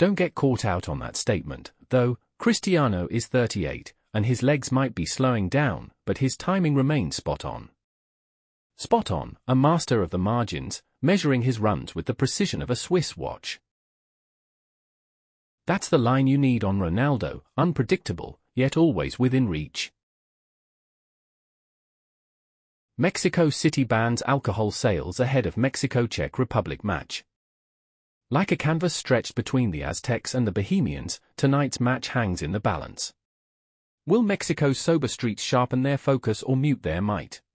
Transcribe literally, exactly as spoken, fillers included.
Don't get caught out on that statement, though. Cristiano is thirty-eight, and his legs might be slowing down, but his timing remains spot on. Spot on, a master of the margins, measuring his runs with the precision of a Swiss watch. That's the line you need on Ronaldo, unpredictable, yet always within reach. Mexico City bans alcohol sales ahead of Mexico-Czech Republic match. Like a canvas stretched between the Aztecs and the Bohemians, tonight's match hangs in the balance. Will Mexico's sober streets sharpen their focus or mute their might?